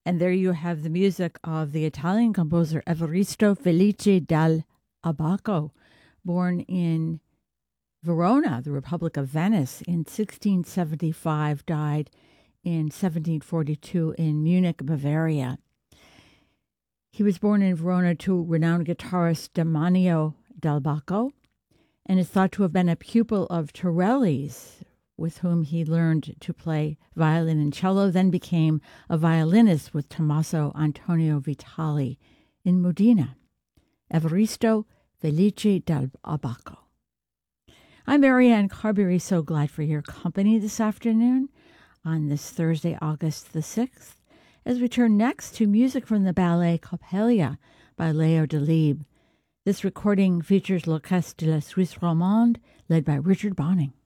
And there you have the music of the Italian composer Evaristo Felice dal Abaco, born in Verona, the Republic of Venice, in 1675, died in 1742 in Munich, Bavaria. He was born in Verona to renowned guitarist Demanio dal Bacco, and is thought to have been a pupil of Torelli's, with whom he learned to play violin and cello, then became a violinist with Tommaso Antonio Vitali in Modena. Evaristo Felice dal Abaco. I'm Marianne Carberry, so glad for your company this afternoon on this Thursday, August the 6th, as we turn next to music from the ballet Coppelia by Leo Delibes. This recording features L'Orchestre de la Suisse Romande, led by Richard Bonning.